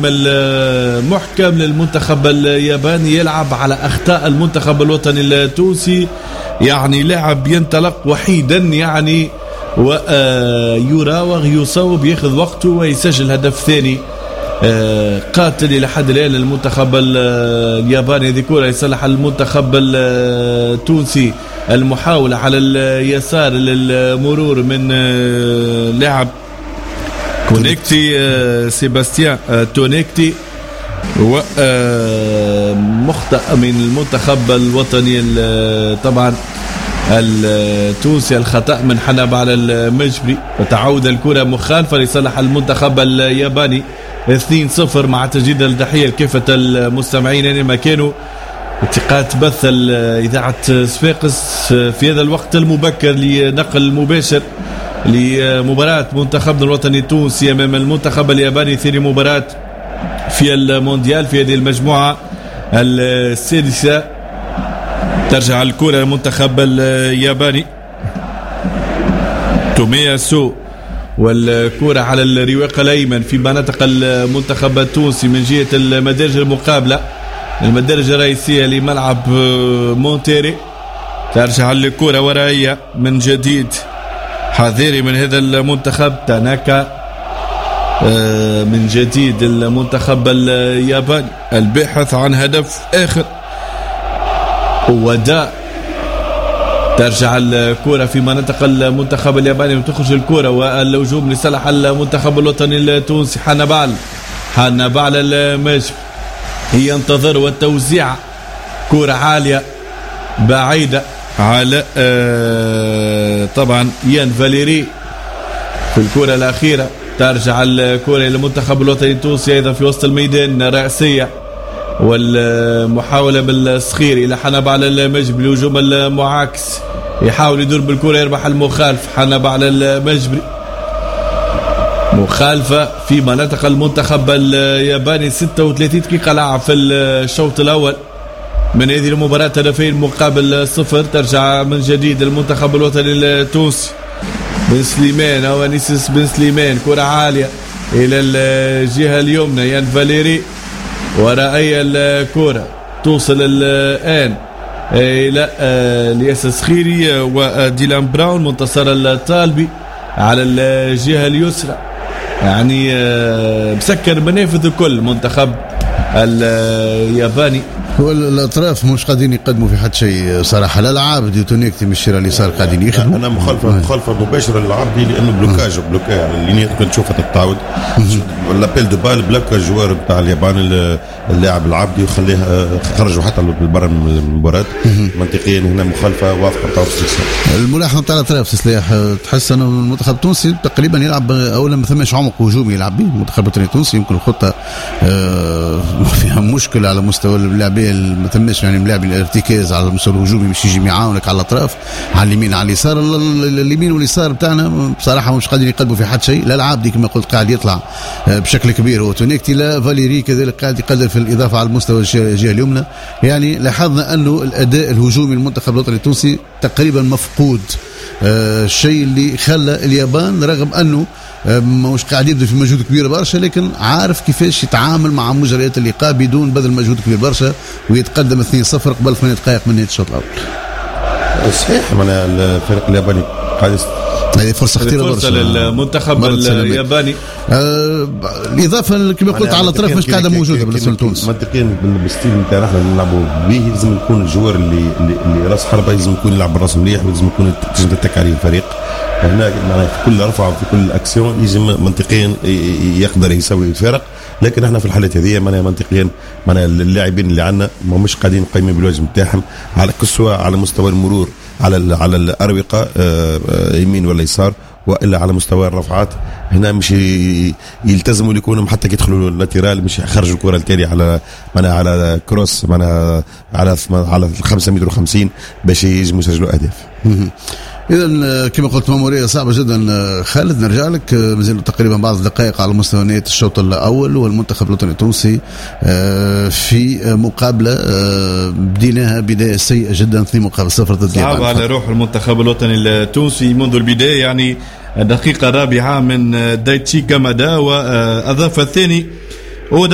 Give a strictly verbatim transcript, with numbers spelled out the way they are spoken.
المحكم للمنتخب الياباني يلعب على أخطاء المنتخب الوطني التونسي، يعني لاعب ينطلق وحيدا يعني ويراوغ يصوب ياخذ وقته ويسجل هدف ثاني قاتل إلى حد الآن المنتخب الياباني. هذه كرة يصلح المنتخب التونسي المحاولة على اليسار للمرور من لاعب كونيكتي سيباستيان تونيكتي، ومخطئ من المنتخب الوطني طبعا التونسي، الخطأ من حنب على المجبري، وتعود الكرة مخالفة لصالح المنتخب الياباني اثنين صفر مع تجديد التحية لكافة المستمعين يعني ما كانوا اتقاء بث إذاعة صفاقس في هذا الوقت المبكر لنقل مباشر لمباراة منتخبنا الوطني التونسي أمام المنتخب الياباني، ثاني مباراة في المونديال في هذه المجموعة السادسة. ترجع الكرة للمنتخب الياباني، تومياسو والكرة على الرواق الأيمن في مناطق المنتخب التونسي من جهة المدارج المقابلة، المدارج الرئيسية لملعب مونتيري. ترجع الكرة ورائية من جديد، حذري من هذا المنتخب تاناكا من جديد المنتخب الياباني الباحث عن هدف آخر وداء. ترجع الكرة في مناطق المنتخب الياباني وتخرج الكرة والهجوم لصالح المنتخب الوطني التونسي. حنبال حنبال المجب ينتظر والتوزيع كرة عالية بعيدة على آه طبعا يان فاليري في الكرة الأخيرة. ترجع الكرة إلى المنتخب الوطني التونسي أيضا في وسط الميدان رأسية، والمحاولة بالصخير إلى حنب على المجبري، الهجوم المعاكس يحاول يدور بالكرة يربح المخالف. حنب على المجبري مخالفة في مناطق المنتخب الياباني، ستة وثلاثين دقيقة لعب في الشوط الأول من هذه المباراة، هدفين مقابل صفر. ترجع من جديد المنتخب الوطني التونسي، بن سليمان أو أنيسيس بن سليمان، كرة عالية إلى الجهة اليمنى، يان فاليري ورأي الكرة توصل الآن إلى الياس السخيري وديلان براون، منتصر الطالبي على الجهة اليسرى، يعني مسكر منافذ الكل منتخب الياباني. هو الاطراف مش قاعدين يقدموا في حد شيء صراحه، لا العابدي وتونيكتي من الشراء اليسار قاعدين يخدموا. انا مخالفه مخالفه مباشره للعابدي لانه بلوكاج بلوكاج اللي كنت تشوفها تتعاود لابيل دو بال بلوكا الجوار بتاع اليابان اللاعب العابدي وخليها خرجوا حتى برا من المباراه. منطقيا هنا مخالفه واضحه بتاع الملاحظه بتاع الاطراف سلاح. تحس انه المنتخب التونسي تقريبا يلعب اولا ما ثماش عمق هجومي يلعب به المنتخب التونسي، يمكن الخطه فيها مشكله على مستوى اللاعبين ما تمش يعني ملاعب الارتكاز على المستوى الهجومي مش يجي يعاونك على الاطراف على اليمين على اليسار. اليمين واليسار بتاعنا بصراحه مش قادرين يقدموا في حد شيء، لا العابدي كما قلت قاعد يطلع بشكل كبير وتونيكتي، لا فاليري كذلك قاعد يقدر في الاضافه على المستوى الجهه اليمنى. يعني لاحظنا انه الاداء الهجومي المنتخب الوطني التونسي تقريبا مفقود، الشيء اللي خلى اليابان رغم انه مش قاعد يبذل في مجهود كبير برشا لكن عارف كيفاش يتعامل مع مجريات اللقاء بدون بذل مجهود كبير برشا ويتقدم اثنين صفر قبل ثمانية دقائق من نهاية الشوط الأول. صحيح من الفريق الياباني قاعد هذه فرصة خطيرة برشا للمنتخب الياباني. آه الإضافة كما قلت على الأطراف مش قاعدة موجودة بالنسبة لتونس. منطقيا بالستيل نتاعنا احنا نلعبوا به لازم يكون الجوار اللي اللي راس حربة لازم يكون يلعب بالراس مليح ولازم يكون تجم تتك عليه الفريق. هنا في كل رفعة في كل أكسيون لازم منطقيا يقدر يسوي الفرق، لكن احنا في الحالات هذه معناها منطقيا معناها اللاعبين اللي عندنا ما مش قاعدين قايمين بالواجب نتاعهم على كسوة على مستوى المرور على على الأروقة يمين ولا يسار والا على مستوى الرفعات. هنا مش يلتزموا يكونوا حتى يدخلوا اللاتيرال مش يخرجوا الكره التاليه على معناها على كروس معناها على على خمسة متر وخمسين باش يجموا يسجلوا اهداف. إذا كما قلت مامورية صعبة جدا. خالد نرجع لك، مازال تقريبا بعض الدقائق على مستوى نهاية الشوط الأول والمنتخب الوطني التونسي في مقابلة بديناها بداية سيئة جدا، اثنين مقابل صفر ضد اليابان. صعب على روح المنتخب الوطني التونسي منذ البداية، يعني الدقيقة الرابعة من دايتشي كامادا وأضاف الثاني